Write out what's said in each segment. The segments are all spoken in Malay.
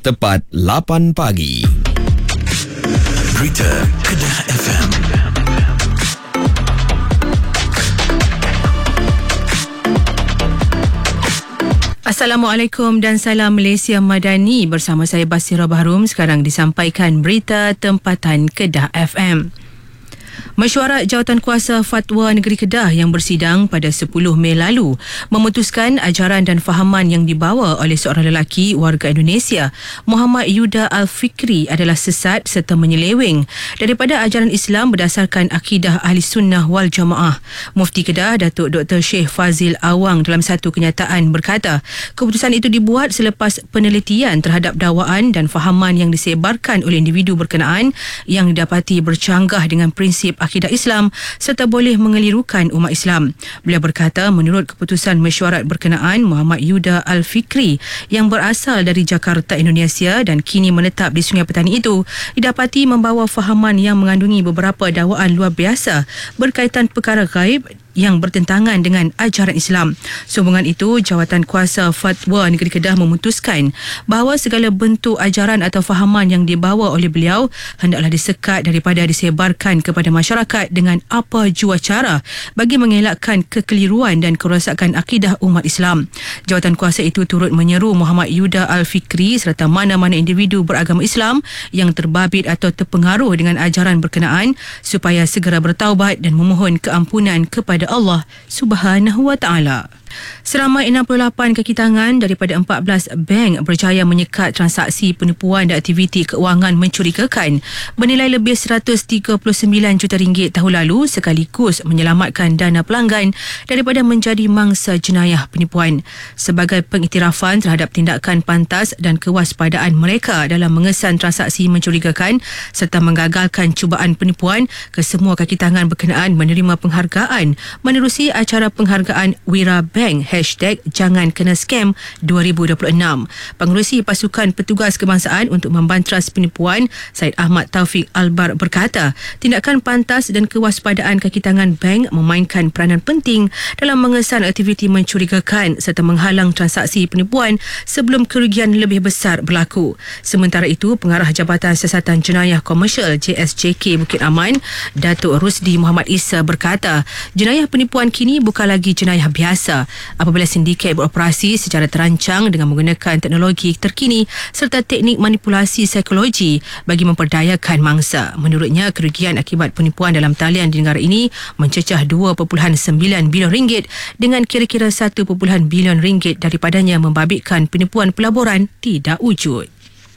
tepat 8 pagi. Berita Kedah FM. Assalamualaikum dan salam Malaysia Madani. Bersama saya Basira Bahrum. Sekarang disampaikan berita tempatan Kedah FM. Mesyuarat Jawatankuasa Fatwa Negeri Kedah yang bersidang pada 10 Mei lalu memutuskan ajaran dan fahaman yang dibawa oleh seorang lelaki warga Indonesia, Muhammad Yuda Al-Fikri, adalah sesat serta menyeleweng daripada ajaran Islam berdasarkan akidah Ahli Sunnah wal Jamaah. Mufti Kedah, Datuk Dr. Sheikh Fazil Awang, dalam satu kenyataan berkata, keputusan itu dibuat selepas penelitian terhadap dakwaan dan fahaman yang disebarkan oleh individu berkenaan yang didapati bercanggah dengan prinsip akidah Islam serta boleh mengelirukan umat Islam. Beliau berkata, menurut keputusan mesyuarat berkenaan, Muhammad Yuda Al-Fikri yang berasal dari Jakarta, Indonesia dan kini menetap di Sungai Petani itu didapati membawa fahaman yang mengandungi beberapa dakwaan luar biasa berkaitan perkara gaib yang bertentangan dengan ajaran Islam. Sehubungan itu, Jawatankuasa Fatwa Negeri Kedah memutuskan bahawa segala bentuk ajaran atau fahaman yang dibawa oleh beliau hendaklah disekat daripada disebarkan kepada masyarakat dengan apa jua cara bagi mengelakkan kekeliruan dan kerosakan akidah umat Islam. Jawatankuasa itu turut menyeru Muhammad Yuda Al-Fikri serta mana-mana individu beragama Islam yang terbabit atau terpengaruh dengan ajaran berkenaan supaya segera bertaubat dan memohon keampunan kepada Allah Subhanahu wa Ta'ala. Seramai 68 kaki tangan daripada 14 bank berjaya menyekat transaksi penipuan dan aktiviti keuangan mencurigakan bernilai lebih 139 juta ringgit tahun lalu, sekaligus menyelamatkan dana pelanggan daripada menjadi mangsa jenayah penipuan. Sebagai pengiktirafan terhadap tindakan pantas dan kewaspadaan mereka dalam mengesan transaksi mencurigakan serta menggagalkan cubaan penipuan, kesemua kaki tangan berkenaan menerima penghargaan menerusi acara penghargaan Wira Bank #Jangan Kena Scam 2026. Pengerusi Pasukan Petugas Kebangsaan untuk Membantras Penipuan, Syed Ahmad Taufik Albar, berkata, tindakan pantas dan kewaspadaan kaki tangan bank memainkan peranan penting dalam mengesan aktiviti mencurigakan serta menghalang transaksi penipuan sebelum kerugian lebih besar berlaku. Sementara itu, Pengarah Jabatan Siasatan Jenayah Komersial JSJK Bukit Aman, Datuk Rusdi Muhammad Isa, berkata, jenayah penipuan kini bukan lagi jenayah biasa apabila sindiket beroperasi secara terancang dengan menggunakan teknologi terkini serta teknik manipulasi psikologi bagi memperdayakan mangsa. Menurutnya, kerugian akibat penipuan dalam talian di negara ini mencecah 2.9 bilion ringgit dengan kira-kira 1 bilion ringgit daripadanya membabitkan penipuan pelaburan tidak wujud.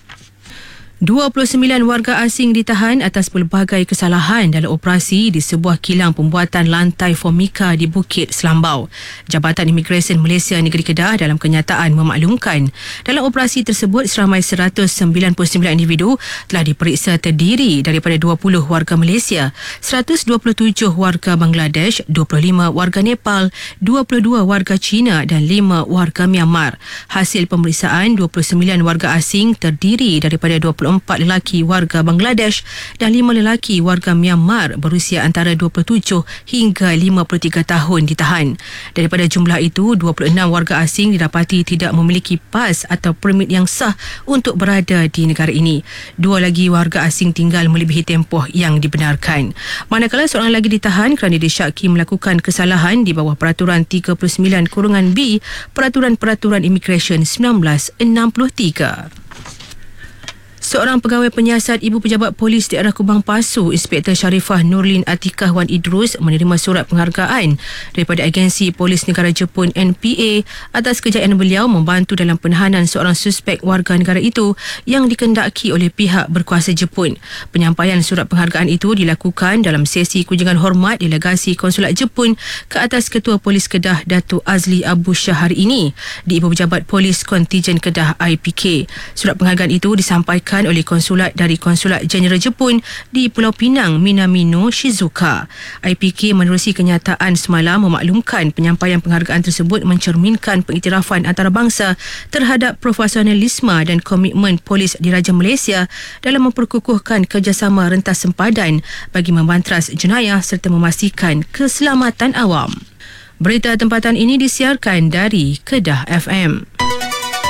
29 warga asing ditahan atas pelbagai kesalahan dalam operasi di sebuah kilang pembuatan lantai Formika di Bukit Selambau. Jabatan Imigresen Malaysia Negeri Kedah dalam kenyataan memaklumkan, dalam operasi tersebut seramai 199 individu telah diperiksa, terdiri daripada 20 warga Malaysia, 127 warga Bangladesh, 25 warga Nepal, 22 warga China dan 5 warga Myanmar. Hasil pemeriksaan 29 warga asing terdiri daripada 24 lelaki warga Bangladesh dan 5 lelaki warga Myanmar berusia antara 27 hingga 53 tahun ditahan. Daripada jumlah itu, 26 warga asing didapati tidak memiliki pas atau permit yang sah untuk berada di negara ini. 2 lagi warga asing tinggal melebihi tempoh yang dibenarkan. Manakala seorang lagi ditahan kerana disyaki melakukan kesalahan di bawah Peraturan 39-B Peraturan Imigresen 1963. Seorang pegawai penyiasat Ibu Pejabat Polis Daerah Kubang Pasu, Inspektor Sharifah Nurlin Atikah Wan Idrus, menerima surat penghargaan daripada Agensi Polis Negara Jepun NPA atas kejayaan beliau membantu dalam penahanan seorang suspek warga negara itu yang dikendaki oleh pihak berkuasa Jepun. Penyampaian surat penghargaan itu dilakukan dalam sesi kunjungan hormat delegasi Konsulat Jepun ke atas Ketua Polis Kedah Datuk Azli Abu Shah hari ini di Ibu Pejabat Polis Kontijen Kedah IPK. Surat penghargaan itu disampaikan oleh konsulat dari Konsulat Jeneral Jepun di Pulau Pinang, Minamino, Shizuoka. IPK menerusi kenyataan semalam memaklumkan penyampaian penghargaan tersebut mencerminkan pengiktirafan antarabangsa terhadap profesionalisme dan komitmen polis diraja Malaysia dalam memperkukuhkan kerjasama rentas sempadan bagi membantras jenayah serta memastikan keselamatan awam. Berita tempatan ini disiarkan dari Kedah FM.